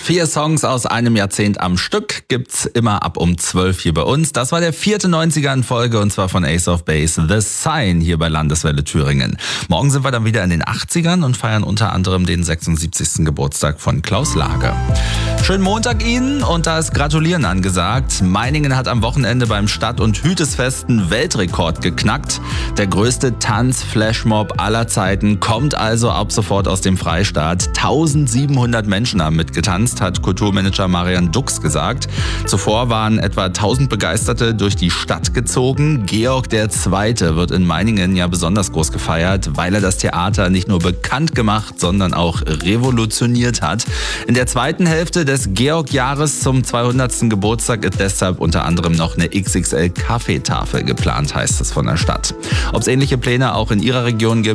4 Songs aus einem Jahrzehnt am Stück gibt's immer ab um 12 hier bei uns. Das war der 4. 90er in Folge und zwar von Ace of Base, The Sign hier bei Landeswelle Thüringen. Morgen sind wir dann wieder in den 80ern und feiern unter anderem den 76. Geburtstag von Klaus Lage. Schönen Montag Ihnen und da ist Gratulieren angesagt. Meiningen hat am Wochenende beim Stadt- und Hütesfest einen Weltrekord geknackt. Der größte Tanz-Flashmob aller Zeiten kommt also ab sofort aus dem Freistaat. 1700 Menschen haben mitgetanzt, hat Kulturmanager Marian Dux gesagt. Zuvor waren etwa 1000 Begeisterte durch die Stadt gezogen. Georg II. Wird in Meiningen ja besonders groß gefeiert, weil er das Theater nicht nur bekannt gemacht, sondern auch revolutioniert hat. In der zweiten Hälfte des Georg-Jahres zum 200. Geburtstag ist deshalb unter anderem noch eine XXL-Kaffeetafel geplant, heißt es von der Stadt. Ob es ähnliche Pläne auch in Ihrer Region gibt,